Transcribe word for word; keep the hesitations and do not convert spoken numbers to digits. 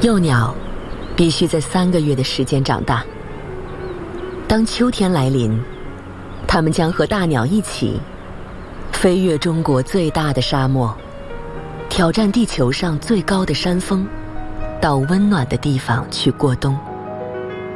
幼鸟必须在三个月的时间长大。当秋天来临，它们将和大鸟一起飞越中国最大的沙漠，挑战地球上最高的山峰，到温暖的地方去过冬。